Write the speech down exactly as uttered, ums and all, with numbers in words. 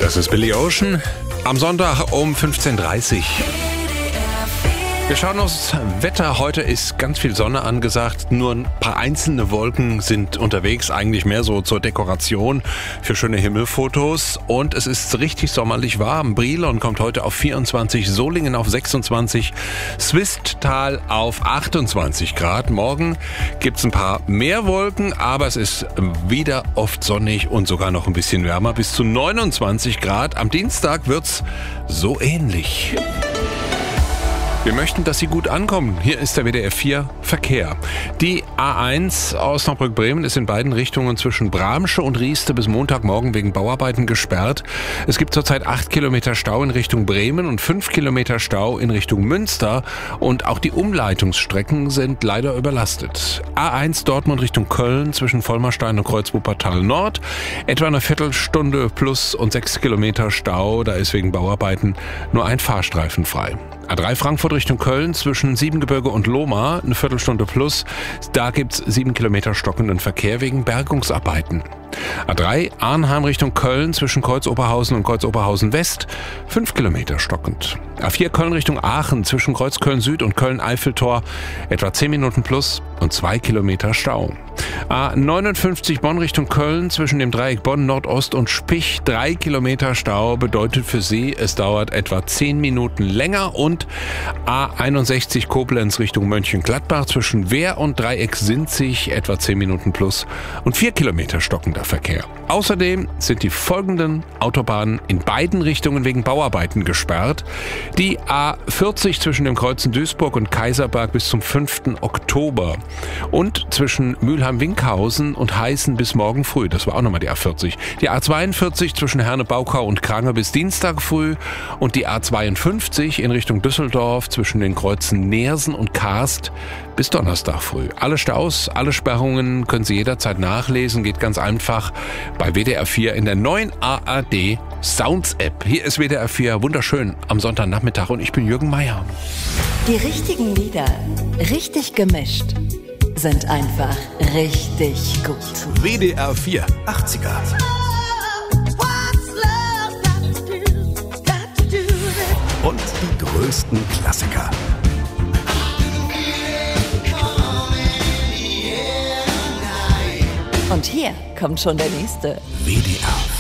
Das ist Billy Ocean am Sonntag um fünfzehn Uhr dreißig. Wir schauen uns das Wetter. Heute ist ganz viel Sonne angesagt. Nur ein paar einzelne Wolken sind unterwegs. Eigentlich mehr so zur Dekoration für schöne Himmelfotos. Und es ist richtig sommerlich warm. Brilon kommt heute auf vierundzwanzig, Solingen auf sechsundzwanzig, Swisttal auf achtundzwanzig Grad. Morgen gibt es ein paar mehr Wolken, aber es ist wieder oft sonnig und sogar noch ein bisschen wärmer. Bis zu neunundzwanzig Grad. Am Dienstag wird's so ähnlich. Wir möchten, dass Sie gut ankommen. Hier ist der W D R vier Verkehr. Die A eins Osnabrück-Bremen ist in beiden Richtungen zwischen Bramsche und Rieste bis Montagmorgen wegen Bauarbeiten gesperrt. Es gibt zurzeit acht Kilometer Stau in Richtung Bremen und fünf Kilometer Stau in Richtung Münster. Und auch die Umleitungsstrecken sind leider überlastet. A eins Dortmund Richtung Köln zwischen Vollmerstein und Kreuz-Wuppertal Nord. Etwa eine Viertelstunde plus und sechs Kilometer Stau. Da ist wegen Bauarbeiten nur ein Fahrstreifen frei. A drei Frankfurt Richtung Köln zwischen Siebengebirge und Lohmar, eine Viertelstunde plus. Da gibt's sieben Kilometer stockenden Verkehr wegen Bergungsarbeiten. A drei Arnheim Richtung Köln zwischen Kreuz-Oberhausen und Kreuz-Oberhausen West, fünf Kilometer stockend. A vier Köln Richtung Aachen zwischen Kreuzköln Süd und Köln-Eiffeltor, etwa zehn Minuten plus und zwei Kilometer Stau. A neunundfünfzig Bonn Richtung Köln zwischen dem Dreieck Bonn Nordost und Spich, drei Kilometer Stau bedeutet für Sie, es dauert etwa zehn Minuten länger. Und A einundsechzig Koblenz Richtung Mönchengladbach zwischen Wehr und Dreieck Sinzig, etwa zehn Minuten plus und vier Kilometer stockender Verkehr. Außerdem sind die folgenden Autobahnen in beiden Richtungen wegen Bauarbeiten gesperrt. Die A vierzig zwischen dem Kreuzen Duisburg und Kaiserberg bis zum fünften Oktober und zwischen Mülheim-Winkhausen und Heißen bis morgen früh. Das war auch nochmal die A vierzig. Die A zweiundvierzig zwischen Herne-Baukau und Krange bis Dienstag früh und die A zweiundfünfzig in Richtung Düsseldorf zwischen den Kreuzen Neersen und Karst bis Donnerstag früh. Alle Staus, alle Sperrungen können Sie jederzeit nachlesen. Geht ganz einfach bei W D R vier in der neuen A R D Sounds App. Hier ist W D R vier wunderschön am Sonntagnachmittag und ich bin Jürgen Meier. Die richtigen Lieder, richtig gemischt, sind einfach richtig gut. W D R vier achtziger. Und die größten Klassiker. Und hier kommt schon der nächste. W D R